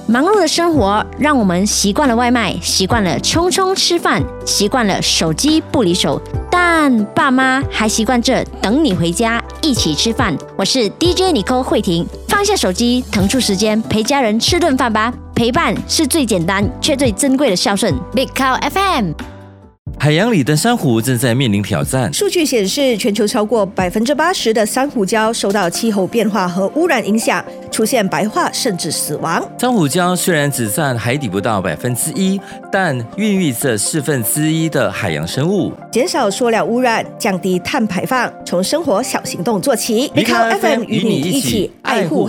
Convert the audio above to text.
忙碌的生活让我们习惯了外卖，习惯了匆匆吃饭，习惯了手机不离手，但爸妈还习惯着等你回家一起吃饭。我是 DJ Nicole 慧婷，放下手机，腾出时间陪家人吃顿饭吧。陪伴是最简单却最珍贵的孝顺。Big Cow FM。 海洋里的珊瑚正在面临挑战。 数据显示，全球超过80%的珊瑚礁受到气候变化和污染影响，出现白化甚至死亡。 珊瑚礁虽然只占海底不到1%，但孕育着1/4的海洋生物。 减少塑料污染，降低碳排放，从生活小行动做起。 Big Cow FM 与你一起爱护